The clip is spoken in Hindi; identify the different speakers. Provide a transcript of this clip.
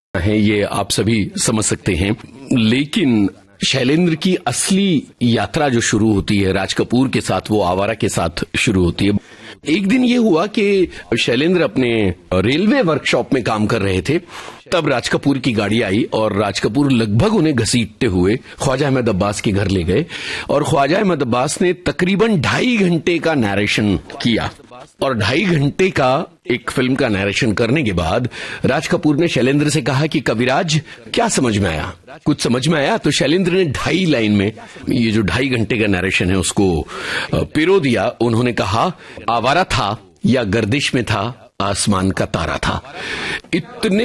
Speaker 1: है ये आप सभी समझ सकते हैं, लेकिन शैलेंद्र की असली यात्रा जो शुरू होती है राज कपूर के साथ, वो आवारा के साथ शुरू होती है। एक दिन ये हुआ कि शैलेंद्र अपने रेलवे वर्कशॉप में काम कर रहे थे, तब राज कपूर की गाड़ी आई और राज कपूर लगभग उन्हें घसीटते हुए ख्वाजा अहमद अब्बास के घर ले गए और ख्वाजा अहमद अब्बास ने तकरीबन 2.5 घंटे का नैरेशन किया। और 2.5 घंटे का एक फिल्म का नैरेशन करने के बाद राज कपूर ने शैलेंद्र से कहा कि कविराज क्या समझ में आया, कुछ समझ में आया? तो शैलेंद्र ने 2.5 लाइन में ये जो 2.5 घंटे का नैरेशन है उसको पिरो दिया। उन्होंने कहा, आवारा था या गर्दिश में था, आसमान का तारा था। इतने